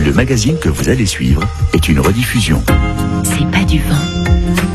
Le magazine que vous allez suivre est une rediffusion. C'est pas du vent.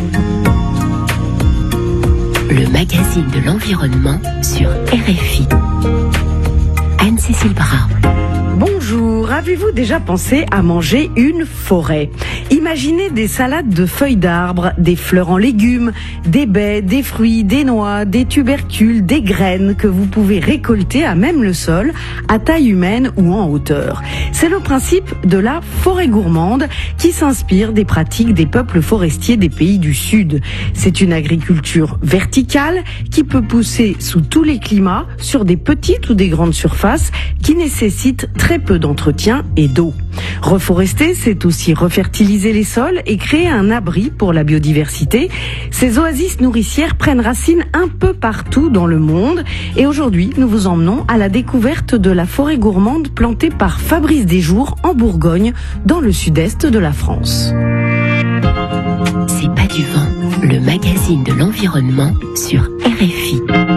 Le magazine de l'environnement sur RFI. Anne-Cécile Brun. Bonjour, avez-vous déjà pensé à manger une forêt ? Imaginez des salades de feuilles d'arbres, des fleurs en légumes, des baies, des fruits, des noix, des tubercules, des graines que vous pouvez récolter à même le sol, à taille humaine ou en hauteur. C'est le principe de la forêt gourmande qui s'inspire des pratiques des peuples forestiers des pays du Sud. C'est une agriculture verticale qui peut pousser sous tous les climats, sur des petites ou des grandes surfaces, qui nécessitent très peu d'entretien et d'eau. Reforester, c'est aussi refertiliser les sols et créer un abri pour la biodiversité. Ces oasis nourricières prennent racine un peu partout dans le monde. Et aujourd'hui, nous vous emmenons à la découverte de la forêt gourmande plantée par Fabrice Desjours en Bourgogne, dans le sud-est de la France. C'est pas du vent, le magazine de l'environnement sur RFI.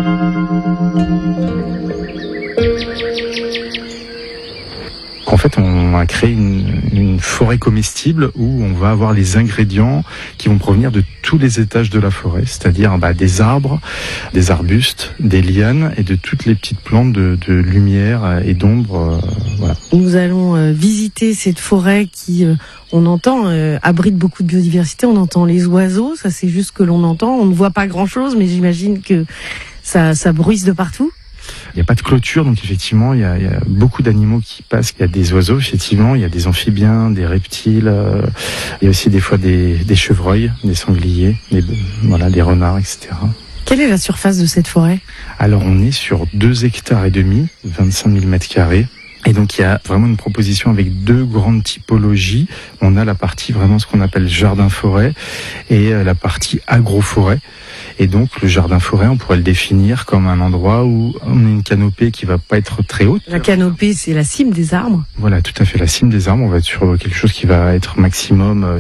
En fait, on a créé une forêt comestible où on va avoir les ingrédients qui vont provenir de tous les étages de la forêt, c'est-à-dire des arbres, des arbustes, des lianes et de toutes les petites plantes de lumière et d'ombre. Voilà. Nous allons visiter cette forêt qui, on entend, abrite beaucoup de biodiversité. On entend les oiseaux, ça c'est juste ce que l'on entend. On ne voit pas grand-chose, mais j'imagine que ça bruisse de partout. Il n'y a pas de clôture, donc effectivement, il y a beaucoup d'animaux qui passent. Il y a des oiseaux, effectivement, il y a des amphibiens, des reptiles, il y a aussi des fois des chevreuils, des sangliers, des renards, etc. Quelle est la surface de cette forêt ? Alors, on est sur 2,5 hectares, 25 000 mètres carrés. Et donc il y a vraiment une proposition avec deux grandes typologies. On a la partie vraiment ce qu'on appelle jardin-forêt et la partie agroforêt. Et donc le jardin-forêt, on pourrait le définir comme un endroit où on a une canopée qui va pas être très haute. La canopée, c'est la cime des arbres ? Voilà, tout à fait, la cime des arbres. On va être sur quelque chose qui va être maximum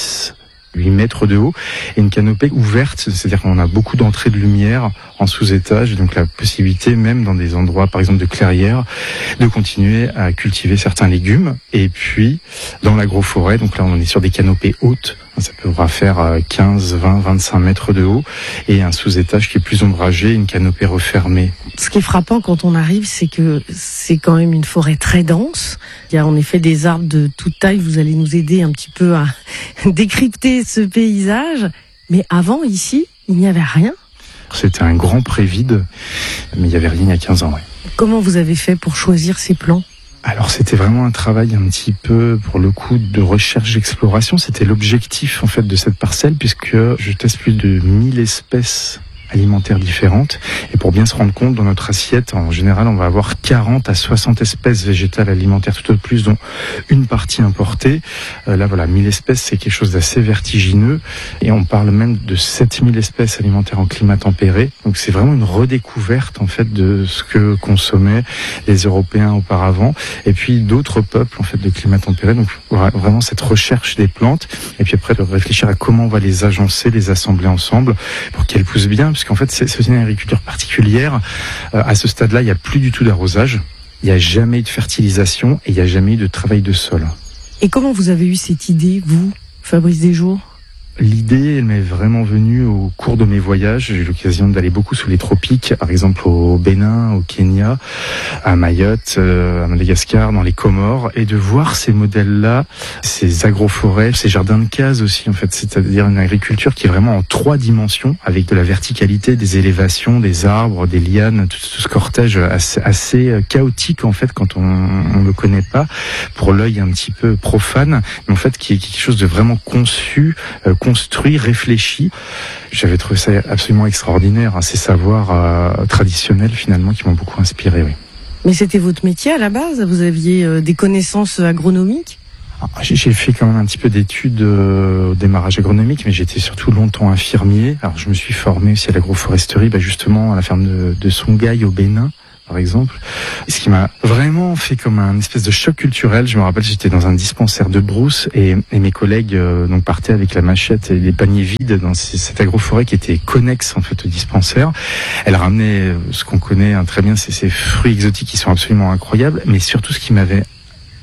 8 mètres de haut, et une canopée ouverte, c'est-à-dire qu'on a beaucoup d'entrées de lumière en sous-étage, et donc la possibilité, même dans des endroits, par exemple de clairière, de continuer à cultiver certains légumes. Et puis, dans l'agroforêt, donc là on est sur des canopées hautes, ça pourra faire 15, 20, 25 mètres de haut, et un sous-étage qui est plus ombragé, une canopée refermée. Ce qui est frappant quand on arrive, c'est que c'est quand même une forêt très dense. Il y a en effet des arbres de toute taille. Vous allez nous aider un petit peu à décrypter ce paysage. Mais avant, ici, il n'y avait rien. C'était un grand pré vide, mais il n'y avait rien il y a 15 ans. Ouais. Comment vous avez fait pour choisir ces plants ? Alors c'était vraiment un travail un petit peu, pour le coup, de recherche d'exploration. C'était l'objectif en fait de cette parcelle, puisque je teste plus de 1000 espèces alimentaires différentes, et pour bien se rendre compte, dans notre assiette, en général, on va avoir 40 à 60 espèces végétales alimentaires tout au plus, dont une partie importée. Là, voilà, 1000 espèces, c'est quelque chose d'assez vertigineux, et on parle même de 7000 espèces alimentaires en climat tempéré. Donc c'est vraiment une redécouverte, en fait, de ce que consommaient les Européens auparavant, et puis d'autres peuples, en fait, de climat tempéré. Donc vraiment cette recherche des plantes, et puis après de réfléchir à comment on va les agencer, les assembler ensemble, pour qu'elles poussent bien, parce qu'en fait, c'est aussi une agriculture particulière. À ce stade-là, il n'y a plus du tout d'arrosage, il n'y a jamais eu de fertilisation et il n'y a jamais eu de travail de sol. Et comment vous avez eu cette idée, vous, Fabrice Desjours ? L'idée, elle m'est vraiment venue au cours de mes voyages. J'ai eu l'occasion d'aller beaucoup sous les tropiques, par exemple au Bénin, au Kenya, à Mayotte, à Madagascar, dans les Comores, et de voir ces modèles-là, ces agroforêts, ces jardins de cases aussi, en fait, c'est-à-dire une agriculture qui est vraiment en 3 dimensions, avec de la verticalité, des élévations, des arbres, des lianes, tout ce cortège assez chaotique, en fait, quand on le connaît pas, pour l'œil un petit peu profane, mais en fait, qui est quelque chose de vraiment conçu, construit, réfléchi. J'avais trouvé ça absolument extraordinaire, ces savoirs traditionnels finalement qui m'ont beaucoup inspiré. Oui. Mais c'était votre métier à la base ? Vous aviez des connaissances agronomiques ? J'ai fait quand même un petit peu d'études au démarrage agronomique, mais j'étais surtout longtemps infirmier. Alors je me suis formé aussi à l'agroforesterie, justement à la ferme de Songhai au Bénin, par exemple. Ce qui m'a vraiment fait comme un espèce de choc culturel. Je me rappelle, j'étais dans un dispensaire de brousse et mes collègues donc partaient avec la machette et les paniers vides dans cette agroforêt qui était connexe en fait au dispensaire. Elle ramenait ce qu'on connaît très bien, c'est ces fruits exotiques qui sont absolument incroyables, mais surtout ce qui m'avait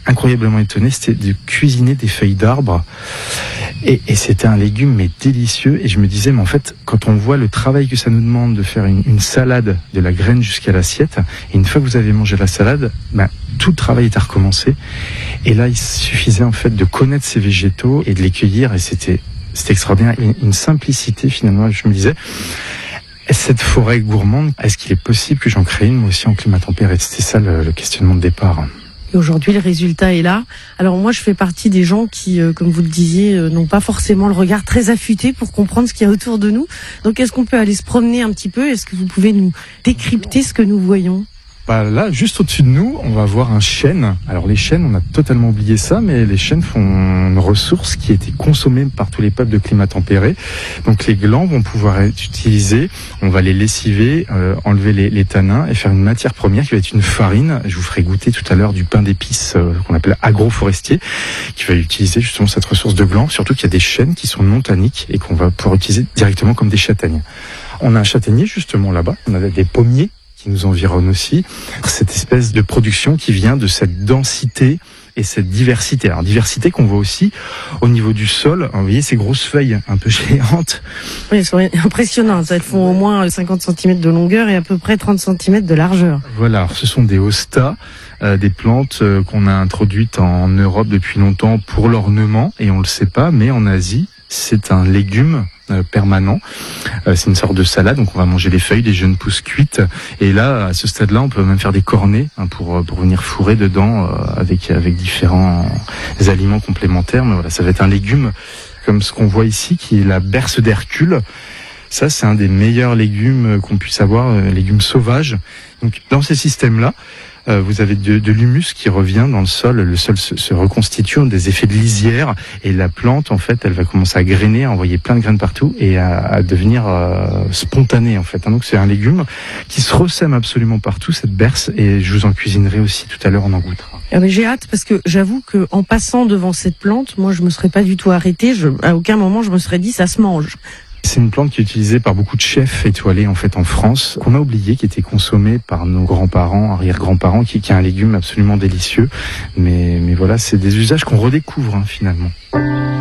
incroyablement étonné, c'était de cuisiner des feuilles d'arbre. Et c'était un légume mais délicieux. Et je me disais, mais en fait, quand on voit le travail que ça nous demande de faire une salade de la graine jusqu'à l'assiette, et une fois que vous avez mangé la salade, tout le travail est à recommencer. Et là, il suffisait en fait de connaître ces végétaux et de les cueillir. Et c'était extraordinaire. Une simplicité finalement, je me disais. Cette forêt gourmande, est-ce qu'il est possible que j'en crée une moi aussi en climat tempéré? C'était ça le questionnement de départ. Et aujourd'hui, le résultat est là. Alors moi, je fais partie des gens qui, comme vous le disiez, n'ont pas forcément le regard très affûté pour comprendre ce qu'il y a autour de nous. Donc, est-ce qu'on peut aller se promener un petit peu? Est-ce que vous pouvez nous décrypter ce que nous voyons? Là, juste au-dessus de nous, on va voir un chêne. Alors les chênes, on a totalement oublié ça, mais les chênes font une ressource qui était consommée par tous les peuples de climat tempéré. Donc les glands vont pouvoir être utilisés, on va les lessiver, enlever les tanins et faire une matière première qui va être une farine. Je vous ferai goûter tout à l'heure du pain d'épices qu'on appelle agroforestier, qui va utiliser justement cette ressource de glands, surtout qu'il y a des chênes qui sont non tanniques et qu'on va pouvoir utiliser directement comme des châtaignes. On a un châtaignier justement là-bas, on a des pommiers qui nous environnent aussi. Cette espèce de production qui vient de cette densité et cette diversité. Alors diversité qu'on voit aussi au niveau du sol. Vous voyez ces grosses feuilles un peu géantes. Oui, elles sont impressionnantes. Elles font au moins 50 cm de longueur et à peu près 30 cm de largeur. Voilà, alors, ce sont des hostas, des plantes qu'on a introduites en Europe depuis longtemps pour l'ornement, et on le sait pas, mais en Asie, c'est un légume permanent. C'est une sorte de salade, donc on va manger les feuilles, des jeunes pousses cuites. Et là, à ce stade-là, on peut même faire des cornets pour venir fourrer dedans avec différents aliments complémentaires. Mais voilà, ça va être un légume comme ce qu'on voit ici, qui est la berce d'Hercule. Ça, c'est un des meilleurs légumes qu'on puisse avoir, légumes sauvages. Donc, dans ces systèmes-là, vous avez de l'humus qui revient dans le sol se reconstitue, des effets de lisière, et la plante, en fait, elle va commencer à grainer, à envoyer plein de graines partout et à devenir spontanée, en fait. Donc c'est un légume qui se ressème absolument partout, cette berce, et je vous en cuisinerai aussi tout à l'heure, on en goûtera. Mais j'ai hâte, parce que j'avoue que en passant devant cette plante, moi je me serais pas du tout arrêtée, à aucun moment je me serais dit ça se mange. C'est une plante qui est utilisée par beaucoup de chefs étoilés en fait en France, qu'on a oublié, qui était consommée par nos grands-parents, arrière-grands-parents, qui est un légume absolument délicieux. Mais voilà, c'est des usages qu'on redécouvre finalement.